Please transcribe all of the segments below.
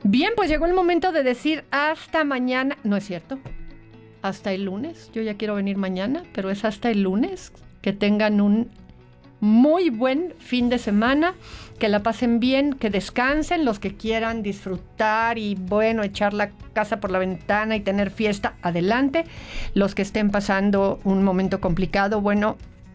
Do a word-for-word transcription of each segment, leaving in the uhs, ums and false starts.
Bien, pues llegó el momento de decir hasta mañana. No es cierto. Hasta el lunes. Yo ya quiero venir mañana, pero es hasta el lunes. Que tengan un muy buen fin de semana, que la pasen bien, que descansen los que quieran disfrutar y bueno, echar la casa por la ventana y tener fiesta, adelante. Los que estén pasando un momento complicado, bueno,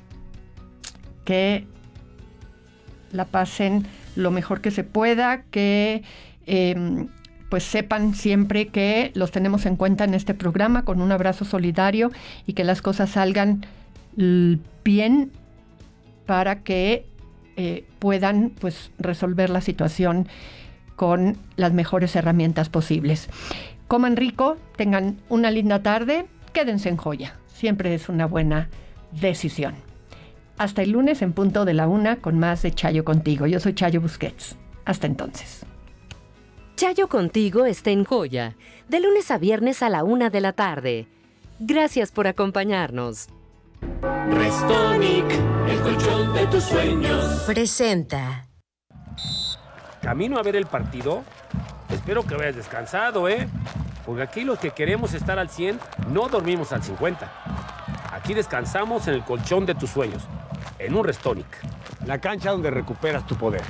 que la pasen lo mejor que se pueda, que eh, pues sepan siempre que los tenemos en cuenta en este programa con un abrazo solidario y que las cosas salgan bien para que eh, puedan pues resolver la situación con las mejores herramientas posibles. Coman rico, tengan una linda tarde, quédense en joya. Siempre es una buena decisión. Hasta el lunes en punto de la una con más de Chayo Contigo. Yo soy Chayo Busquets. Hasta entonces. Chayo Contigo está en Joya, de lunes a viernes a la una de la tarde. Gracias por acompañarnos. Restonic, el colchón de tus sueños. Presenta. ¿Camino a ver el partido? Espero que vayas descansado, ¿eh? Porque aquí los que queremos estar al cien no dormimos al cincuenta. Aquí descansamos en el colchón de tus sueños, en un Restonic. La cancha donde recuperas tu poder.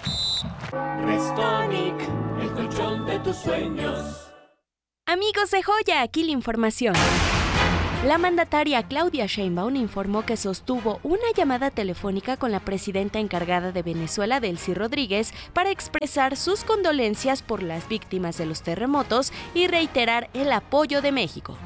Restonic, el colchón de tus sueños. Amigos de Joya, aquí la información. La mandataria Claudia Sheinbaum informó que sostuvo una llamada telefónica con la presidenta encargada de Venezuela, Delcy Rodríguez, para expresar sus condolencias por las víctimas de los terremotos y reiterar el apoyo de México.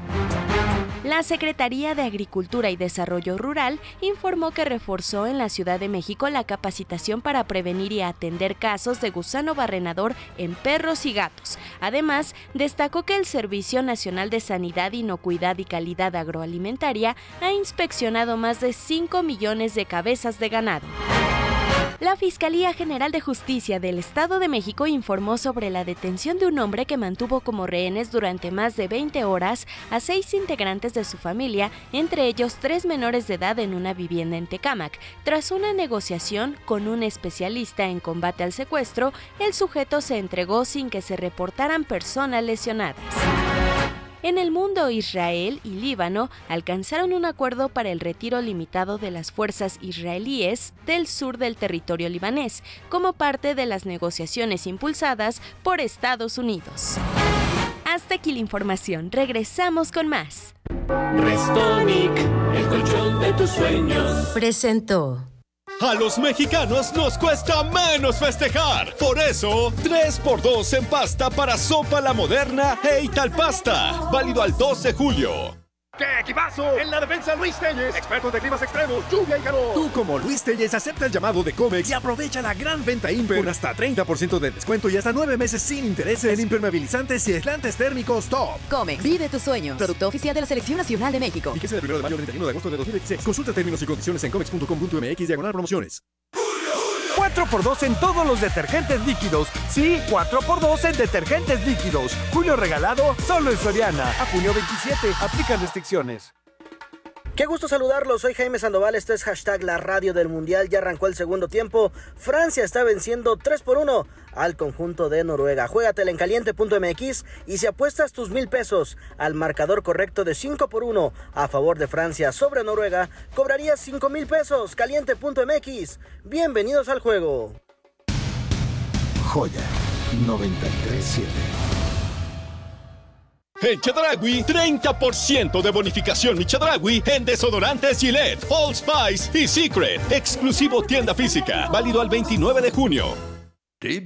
La Secretaría de Agricultura y Desarrollo Rural informó que reforzó en la Ciudad de México la capacitación para prevenir y atender casos de gusano barrenador en perros y gatos. Además, destacó que el Servicio Nacional de Sanidad, Inocuidad y Calidad Agroalimentaria ha inspeccionado más de cinco millones de cabezas de ganado. La Fiscalía General de Justicia del Estado de México informó sobre la detención de un hombre que mantuvo como rehenes durante más de veinte horas a seis integrantes de su familia, entre ellos tres menores de edad en una vivienda en Tecámac. Tras una negociación con un especialista en combate al secuestro, el sujeto se entregó sin que se reportaran personas lesionadas. En el mundo, Israel y Líbano alcanzaron un acuerdo para el retiro limitado de las fuerzas israelíes del sur del territorio libanés, como parte de las negociaciones impulsadas por Estados Unidos. Hasta aquí la información. Regresamos con más. Restonic, el colchón de tus sueños. Presentó. A los mexicanos nos cuesta menos festejar. Por eso, tres por dos en pasta para Sopa La Moderna e Italpasta. Válido al dos de julio. ¡Qué equipazo! En la defensa, Luis Telles, experto de climas extremos, lluvia y calor. Tú, como Luis Telles, acepta el llamado de Comex y aprovecha la gran venta Imper con hasta treinta por ciento de descuento y hasta nueve meses sin intereses en impermeabilizantes y aislantes térmicos top. Comex, vive tus sueños. Producto oficial de la Selección Nacional de México. Fíjese del primero de mayo al treinta y uno de agosto de dos mil veintiséis. Consulta términos y condiciones en comex punto com punto mx diagonal promociones. cuatro por dos en todos los detergentes líquidos. Sí, cuatro por dos en detergentes líquidos. Julio regalado solo en Soriana. A junio veintisiete. Aplican restricciones. Qué gusto saludarlos, soy Jaime Sandoval, esto es hashtag la radio del mundial, ya arrancó el segundo tiempo, Francia está venciendo tres por uno al conjunto de Noruega. Juégatela en caliente punto mx y si apuestas tus mil pesos al marcador correcto de cinco por uno a favor de Francia sobre Noruega, cobrarías cinco mil pesos, caliente punto mx. Bienvenidos al juego. Joya noventa y tres siete. En Chedraui, treinta por ciento de bonificación mi Chedraui en desodorantes Gillette, Old Spice y Secret. Exclusivo tienda física, válido al veintinueve de junio.